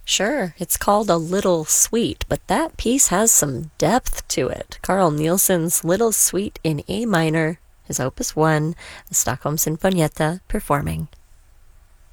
Sure, it's called A Little Suite, but that piece has some depth to it. Carl Nielsen's Little Suite in A minor, his Opus 1, the Stockholm Sinfonietta, performing